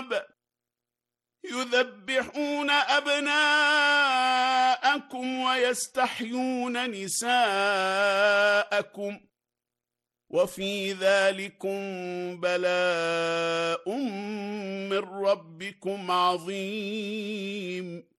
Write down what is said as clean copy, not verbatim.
الألباب يذبحون أبناءكم ويستحيون نساءكم وفي ذلكم بلاء من ربكم عظيم